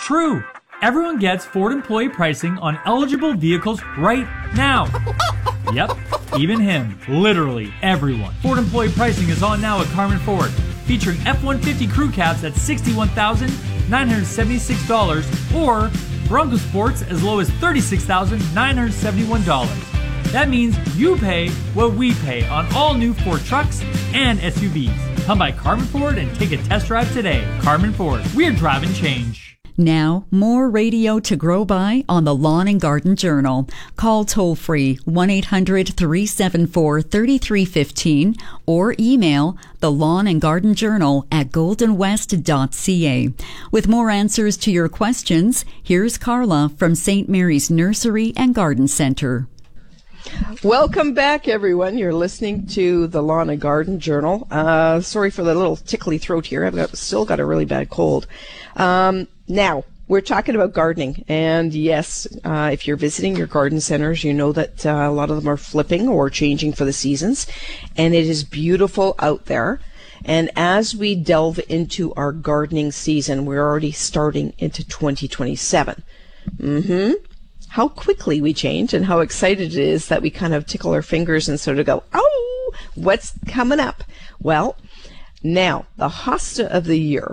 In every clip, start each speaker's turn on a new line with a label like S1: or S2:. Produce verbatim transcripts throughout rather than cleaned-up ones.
S1: true. Everyone gets Ford employee pricing on eligible vehicles right now. Yep, even him. Literally everyone. Ford employee pricing is on now at Carmen Ford, featuring F one fifty crew cabs at sixty-one thousand nine hundred seventy-six dollars or Bronco Sports as low as thirty-six thousand nine hundred seventy-one dollars. That means you pay what we pay on all new Ford trucks and S U Vs. Come by Carmen Ford and take a test drive today. Carmen Ford, we're driving change.
S2: Now, more radio to grow by on the Lawn and Garden Journal. Call toll-free one eight hundred three seven four three three one five or email the Lawn and Garden Journal at golden west dot c a. With more answers to your questions, here's Carla from Saint Mary's Nursery and Garden Center.
S3: Welcome back, everyone. You're listening to the Lawn and Garden Journal. Uh, sorry for the little tickly throat here. I've got, still got a really bad cold. Um, now, we're talking about gardening. And yes, uh, if you're visiting your garden centers, you know that uh, a lot of them are flipping or changing for the seasons. And it is beautiful out there. And as we delve into our gardening season, we're already starting into twenty twenty-seven. Mm-hmm. How quickly we change and how excited it is that we kind of tickle our fingers and sort of go, oh, what's coming up? Well, now the hosta of the year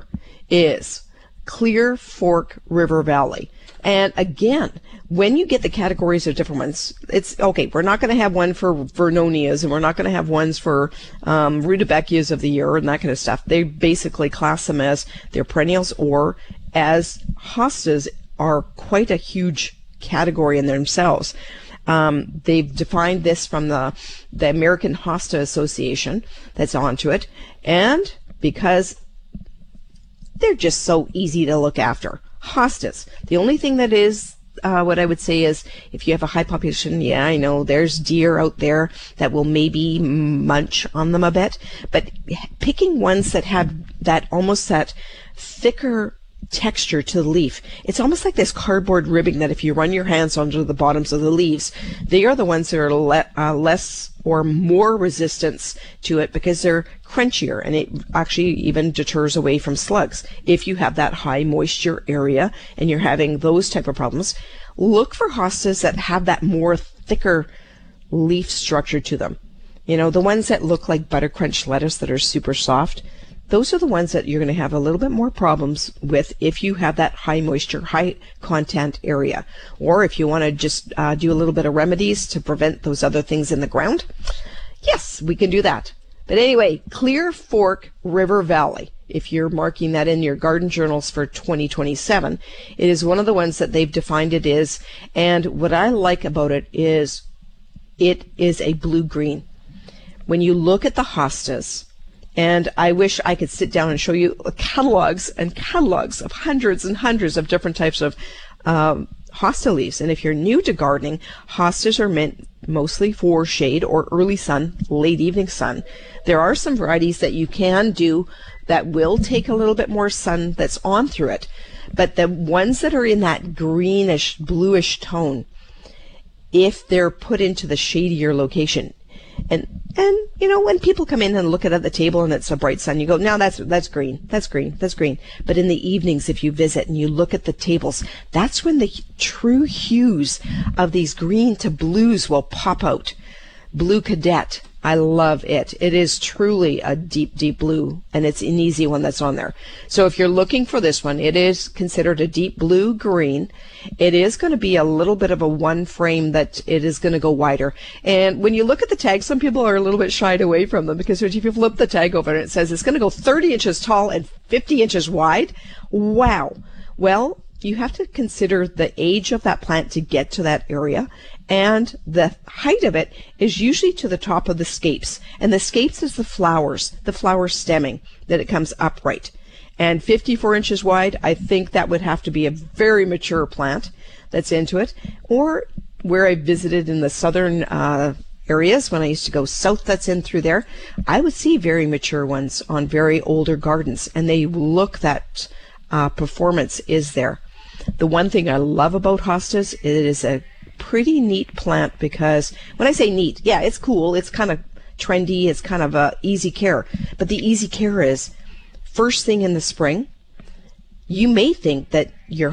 S3: is Clear Fork River Valley. And again, when you get the categories of different ones, it's okay, we're not going to have one for Vernonias and we're not going to have ones for um, Rudbeckias of the year and that kind of stuff. They basically class them as their perennials or as hostas are quite a huge category in themselves. Um, they've defined this from the the American Hosta Association that's onto it, and because they're just so easy to look after. Hostas. The only thing that is uh, what I would say is if you have a high population, yeah, I know there's deer out there that will maybe munch on them a bit, but picking ones that have that almost that thicker texture to the leaf. It's almost like this cardboard ribbing that if you run your hands onto the bottoms of the leaves, they are the ones that are le- uh, less or more resistance to it because they're crunchier, and it actually even deters away from slugs. If you have that high moisture area and you're having those type of problems, look for hostas that have that more thicker leaf structure to them. You know, the ones that look like butter crunch lettuce that are super soft. Those are the ones that you're going to have a little bit more problems with if you have that high moisture, high content area. Or if you want to just uh, do a little bit of remedies to prevent those other things in the ground, yes, we can do that. But anyway, Clear Fork River Valley, if you're marking that in your garden journals for twenty twenty-seven, it is one of the ones that they've defined it is. And what I like about it is it is a blue-green. When you look at the hostas, and I wish I could sit down and show you catalogs and catalogs of hundreds and hundreds of different types of um, hosta leaves. And if you're new to gardening, hostas are meant mostly for shade or early sun, late evening sun. There are some varieties that you can do that will take a little bit more sun that's on through it. But the ones that are in that greenish, bluish tone, if they're put into the shadier location, And, and, you know, when people come in and look at the table and it's a bright sun, you go, no, that's, that's green, that's green, that's green. But in the evenings, if you visit and you look at the tables, that's when the true hues of these green to blues will pop out. Blue Cadet. I love it. It is truly a deep, deep blue, and it's an easy one that's on there. So if you're looking for this one, it is considered a deep blue green. It is going to be a little bit of a one frame that it is going to go wider. And when you look at the tag, some people are a little bit shied away from them because if you flip the tag over, it says it's going to go thirty inches tall and fifty inches wide. Wow. Well, you have to consider the age of that plant to get to that area, and the height of it is usually to the top of the scapes, and the scapes is the flowers, the flower stemming, that it comes upright. And fifty-four inches wide, I think that would have to be a very mature plant that's into it. Or where I visited in the southern uh, areas, when I used to go south, that's in through there, I would see very mature ones on very older gardens, and they look that uh, performance is there. The one thing I love about hostas, it is a pretty neat plant because when I say neat, yeah, it's cool, it's kind of trendy, it's kind of a easy care. But the easy care is first thing in the spring, you may think that your